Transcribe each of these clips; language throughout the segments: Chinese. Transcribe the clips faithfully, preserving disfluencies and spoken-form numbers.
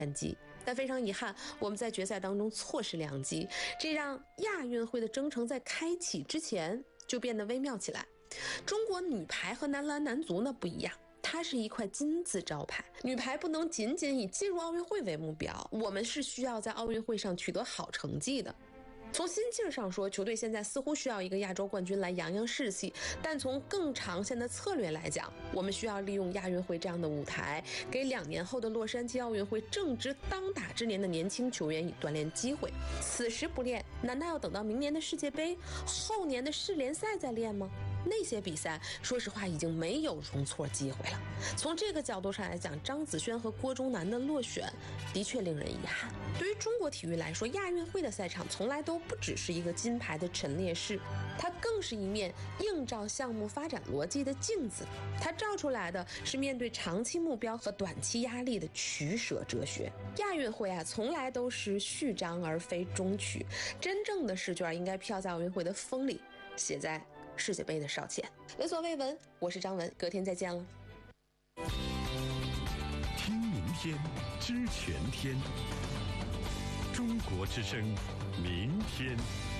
战绩。但非常遗憾，我们在决赛当中错失良机，这让亚运会的征程在开启之前就变得微妙起来。中国女排和男篮男足呢不一样，它是一块金字招牌。女排不能仅仅以进入奥运会为目标，我们是需要在奥运会上取得好成绩的。从心气儿上说，球队现在似乎需要一个亚洲冠军来扬扬士气，但从更长线的策略来讲，我们需要利用亚运会这样的舞台，给两年后的洛杉矶奥运会正值当打之年的年轻球员以锻炼机会。此时不练，难道要等到明年的世界杯、后年的世联赛再练吗？那些比赛说实话已经没有容错机会了。从这个角度上来讲，张子萱和郭忠南的落选的确令人遗憾。对于中国体育来说，亚运会的赛场从来都不只是一个金牌的陈列室，它更是一面映照项目发展逻辑的镜子。它照出来的是面对长期目标和短期压力的取舍哲学。亚运会啊，从来都是序章而非终曲，真正的试卷应该飘在奥运会的风里，写在世界杯的哨前。闻所未闻，我是张文，隔天再见了。 听明天，知全天。中国之声，明天。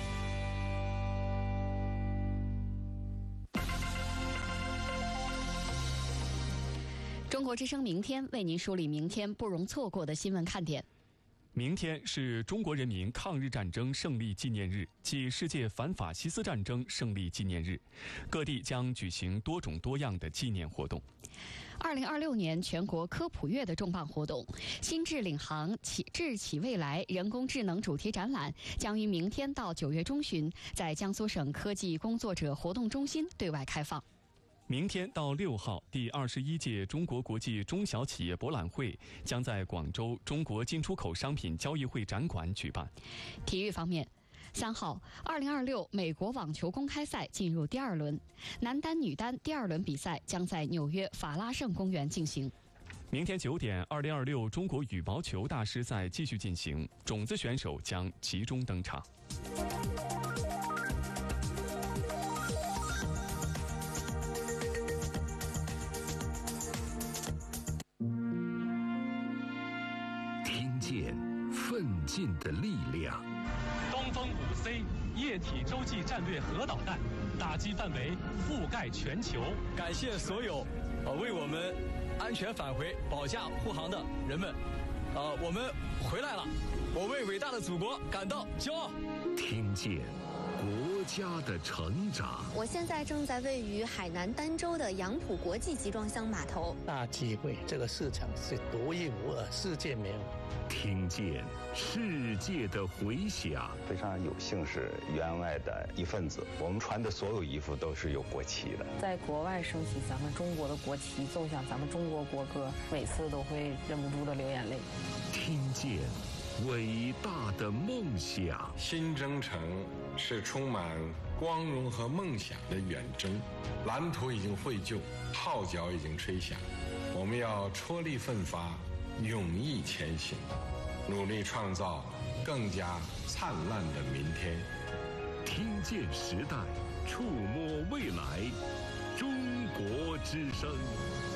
中国之声明天为您梳理明天不容错过的新闻看点。 明天是中国人民抗日战争胜利纪念日暨世界反法西斯战争胜利纪念日，各地将举行多种多样的纪念活动。 二零二六年全国科普月的重磅活动——新智领航启智启未来人工智能主题展览，将于明天到九月中旬在江苏省科技工作者活动中心对外开放。 明天到六号，第二十一届中国国际中小企业博览会将在广州中国进出口商品交易会展馆举办。 体育方面，三号，二零二六美国网球公开赛进入第二轮，男单、女单第二轮比赛将在纽约法拉盛公园进行。 明天九点，二零二六中国羽毛球大师赛继续进行，种子选手将集中登场。 奋进的力量。 东风五 C 液体洲际战略核导弹，打击范围覆盖全球。 感谢所有呃为我们安全返回保驾护航的人们，呃，我们回来了，我为伟大的祖国感到骄傲。 听见国家的成长。 我现在正在位于海南儋州的杨浦国际集装箱码头。 大机会，这个市场是独一无二，世界没有。 听见世界的回响。 非常有幸是员外的一份子，我们穿的所有衣服都是有国旗的。 在国外升起咱们中国的国旗，奏响咱们中国国歌，每次都会忍不住的流眼泪。 听见伟大的梦想。 新征程是充满光荣和梦想的远征，蓝图已经绘就，号角已经吹响，我们要踔厉奋发，勇毅前行，努力创造更加灿烂的明天。 听见时代，触摸未来，中国之声。